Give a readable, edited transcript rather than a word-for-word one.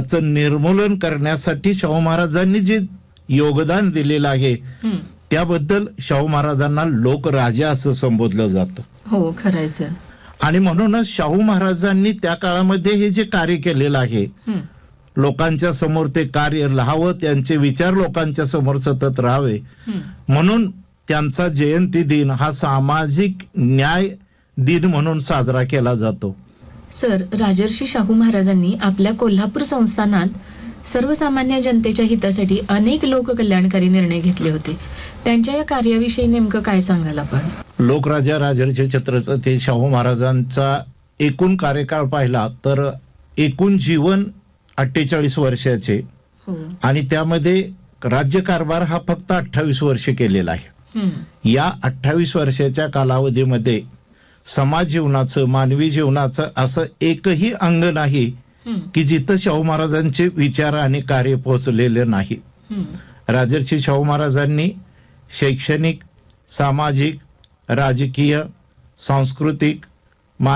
त्याचं निर्मूलन करण्यासाठी शाहू महाराजांनी जे योगदान दिलेलं आहे त्याबद्दल शाहू महाराजांना लोकराजे असं संबोधलं जातं. हो, खरंय सर. आणि म्हणूनच शाहू महाराजांनी त्या काळामध्ये हे जे कार्य केलेलं आहे, लोकांच्या समोर ते कार्य राहावं, त्यांचे विचार लोकांच्या समोर सतत राहावे, म्हणून त्यांचा जयंती दिन हा सामाजिक न्याय दिन म्हणून साजरा केला जातो. सर, राजर्षी शाहू महाराजांनी आपल्या कोल्हापूर संस्थानात सर्वसामान्य जनतेच्या हितासाठी अनेक लोककल्याणकारी निर्णय घेतले होते. त्यांच्या या कार्याविषयी नेमकं काय सांगाल आपण? लोकराजा राजर्षी छत्रपती शाहू महाराजांचा एकूण कार्यकाळ पाहिला तर एकूण जीवन 48 वर्षाचे आणि त्यामध्ये राज्यकारभार हा फक्त 28 वर्ष केलेला आहे. या 28 वर्षाच्या कालावधीमध्ये समाज जीवनाचं, मानवी जीवनाचं असं एकही अंग नाही की जिथं शाहू महाराजांचे विचार आणि कार्य पोहोचलेले नाही. राजर्षी शाहू महाराजांनी शैक्षणिक, सामाजिक, राजकीय, सांस्कृतिक